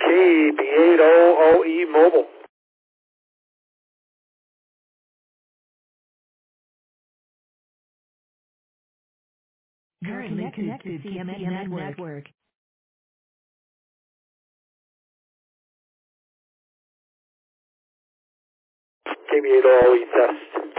KB80OE Mobile. Currently connected to CMN network. KB80OE test.